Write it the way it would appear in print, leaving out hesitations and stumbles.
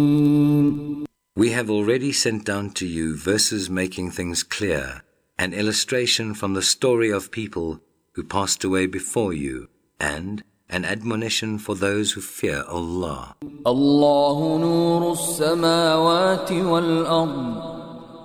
We have already sent down to you verses making things clear, an illustration from the story of people who passed away before you, and an admonition for those who fear Allah. الله نور السماوات والأرض